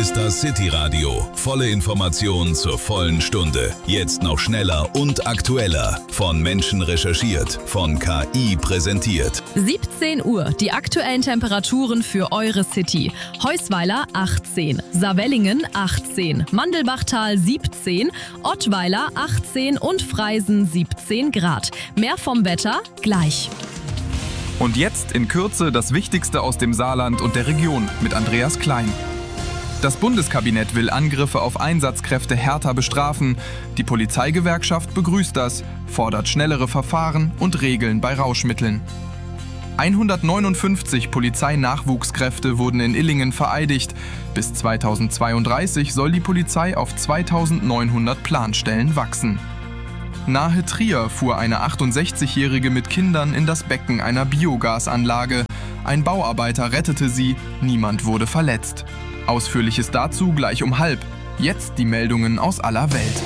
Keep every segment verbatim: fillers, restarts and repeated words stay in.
ist das City Radio. Volle Informationen zur vollen Stunde. Jetzt noch schneller und aktueller. Von Menschen recherchiert, von K I präsentiert. siebzehn Uhr, die aktuellen Temperaturen für eure City. Heusweiler achtzehn, Saarwellingen achtzehn, Mandelbachtal siebzehn, Ottweiler achtzehn und Freisen siebzehn Grad. Mehr vom Wetter gleich. Und jetzt in Kürze das Wichtigste aus dem Saarland und der Region mit Andreas Klein. Das Bundeskabinett will Angriffe auf Einsatzkräfte härter bestrafen. Die Polizeigewerkschaft begrüßt das, fordert schnellere Verfahren und Regeln bei Rauschmitteln. hundertneunundfünfzig Polizeinachwuchskräfte wurden in Illingen vereidigt. Bis zweitausendzweiunddreißig soll die Polizei auf zweitausendneunhundert Planstellen wachsen. Nahe Trier fuhr eine achtundsechzigjährige mit Kindern in das Becken einer Biogasanlage. Ein Bauarbeiter rettete sie, niemand wurde verletzt. Ausführliches dazu gleich um halb. Jetzt die Meldungen aus aller Welt.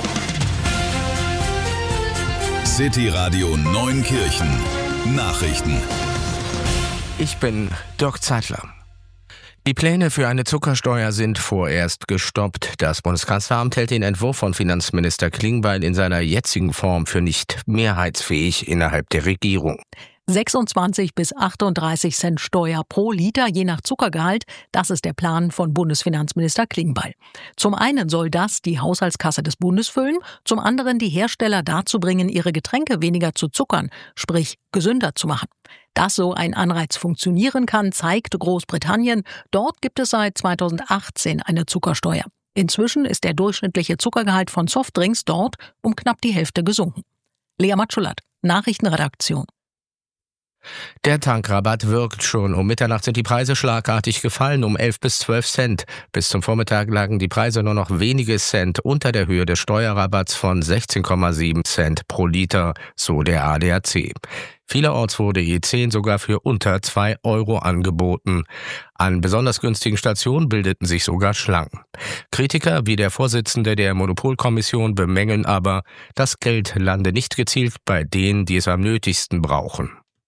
City Radio Neunkirchen. Nachrichten. Ich bin Dirk Zeitler. Die Pläne für eine Zuckersteuer sind vorerst gestoppt. Das Bundeskanzleramt hält den Entwurf von Finanzminister Klingbeil in seiner jetzigen Form für nicht mehrheitsfähig innerhalb der Regierung. sechsundzwanzig bis achtunddreißig Cent Steuer pro Liter je nach Zuckergehalt, das ist der Plan von Bundesfinanzminister Klingbeil. Zum einen soll das die Haushaltskasse des Bundes füllen, zum anderen die Hersteller dazu bringen, ihre Getränke weniger zu zuckern, sprich gesünder zu machen. Dass so ein Anreiz funktionieren kann, zeigt Großbritannien. Dort gibt es seit zweitausendachtzehn eine Zuckersteuer. Inzwischen ist der durchschnittliche Zuckergehalt von Softdrinks dort um knapp die Hälfte gesunken. Lea Matschulat, Nachrichtenredaktion. Der Tankrabatt wirkt schon. Um Mitternacht sind die Preise schlagartig gefallen, um elf bis zwölf Cent. Bis zum Vormittag lagen die Preise nur noch wenige Cent unter der Höhe des Steuerrabatts von sechzehn Komma sieben Cent pro Liter, so der A D A C. Vielerorts wurde E zehn sogar für unter zwei Euro angeboten. An besonders günstigen Stationen bildeten sich sogar Schlangen. Kritiker wie der Vorsitzende der Monopolkommission bemängeln aber, das Geld lande nicht gezielt bei denen, die es am nötigsten brauchen.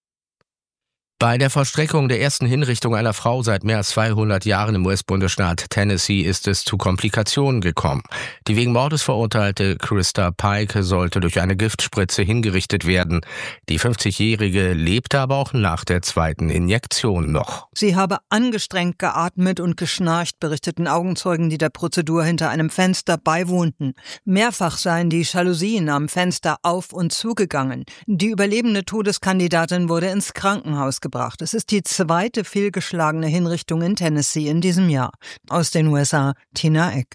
Bei der Vollstreckung der ersten Hinrichtung einer Frau seit mehr als zweihundert Jahren im U S-Bundesstaat Tennessee ist es zu Komplikationen gekommen. Die wegen Mordes verurteilte Krista Pike sollte durch eine Giftspritze hingerichtet werden. Die fünfzigjährige lebte aber auch nach der zweiten Injektion noch. Sie habe angestrengt geatmet und geschnarcht, berichteten Augenzeugen, die der Prozedur hinter einem Fenster beiwohnten. Mehrfach seien die Jalousien am Fenster auf und zugegangen. Die überlebende Todeskandidatin wurde ins Krankenhaus gebracht. Es ist die zweite fehlgeschlagene Hinrichtung in Tennessee in diesem Jahr. Aus den U S A, Tina Eck.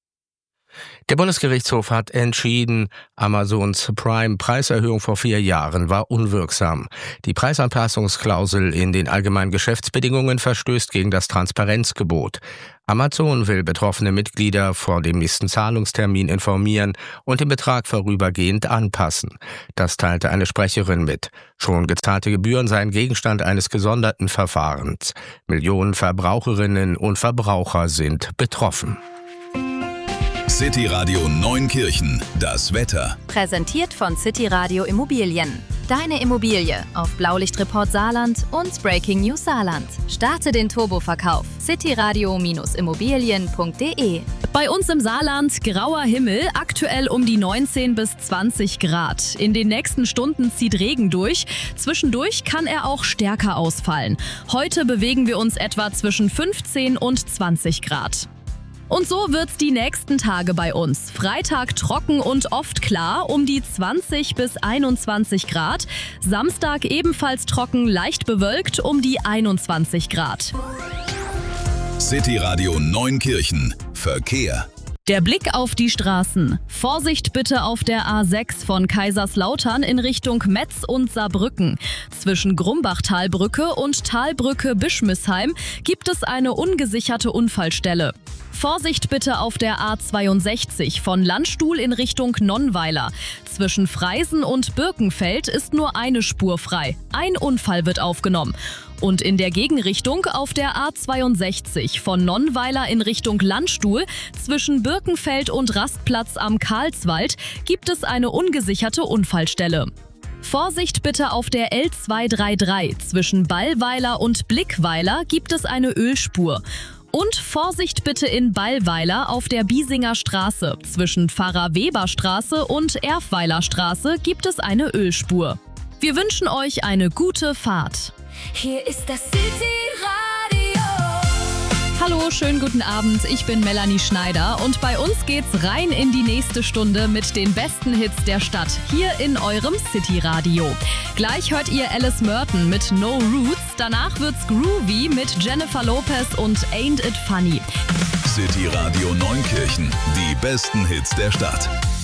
Der Bundesgerichtshof hat entschieden, Amazons Prime-Preiserhöhung vor vier Jahren war unwirksam. Die Preisanpassungsklausel in den allgemeinen Geschäftsbedingungen verstößt gegen das Transparenzgebot. Amazon will betroffene Mitglieder vor dem nächsten Zahlungstermin informieren und den Betrag vorübergehend anpassen. Das teilte eine Sprecherin mit. Schon gezahlte Gebühren seien Gegenstand eines gesonderten Verfahrens. Millionen Verbraucherinnen und Verbraucher sind betroffen. City Radio Neunkirchen. Das Wetter. Präsentiert von City Radio Immobilien. Deine Immobilie auf Blaulichtreport Saarland und Breaking News Saarland. Starte den Turboverkauf. cityradio immobilien punkt de. Bei uns im Saarland grauer Himmel, aktuell um die neunzehn bis zwanzig Grad. In den nächsten Stunden zieht Regen durch. Zwischendurch kann er auch stärker ausfallen. Heute bewegen wir uns etwa zwischen fünfzehn und zwanzig Grad. Und so wird's die nächsten Tage bei uns. Freitag trocken und oft klar, um die zwanzig bis einundzwanzig Grad. Samstag ebenfalls trocken, leicht bewölkt, um die einundzwanzig Grad. City Radio Neunkirchen. Verkehr. Der Blick auf die Straßen. Vorsicht bitte auf der A sechs von Kaiserslautern in Richtung Metz und Saarbrücken. Zwischen Grumbachtalbrücke und Talbrücke-Bischmisheim gibt es eine ungesicherte Unfallstelle. Vorsicht bitte auf der A zweiundsechzig von Landstuhl in Richtung Nonnweiler. Zwischen Freisen und Birkenfeld ist nur eine Spur frei. Ein Unfall wird aufgenommen. Und in der Gegenrichtung auf der A zweiundsechzig von Nonnweiler in Richtung Landstuhl zwischen Birkenfeld und Rastplatz am Karlswald gibt es eine ungesicherte Unfallstelle. Vorsicht bitte auf der L zweihundertdreiunddreißig. Zwischen Ballweiler und Blickweiler gibt es eine Ölspur. Und Vorsicht bitte in Ballweiler auf der Biesinger Straße. Zwischen Pfarrer-Weber-Straße und Erfweiler Straße gibt es eine Ölspur. Wir wünschen euch eine gute Fahrt. Hier ist das City-Radio. Hallo, schönen guten Abend. Ich bin Melanie Schneider und bei uns geht's rein in die nächste Stunde mit den besten Hits der Stadt hier in eurem City-Radio. Gleich hört ihr Alice Merton mit No Roots. Danach wird's groovy mit Jennifer Lopez und Ain't It Funny. City Radio Neunkirchen. Die besten Hits der Stadt.